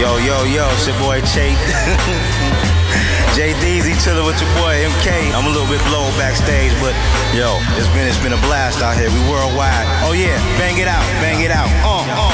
Yo, it's your boy Chase. Jay Deezy chilling with your boy MK. I'm a little bit blown backstage, but yo, it's been a blast out here. We worldwide. Oh yeah, bang it out.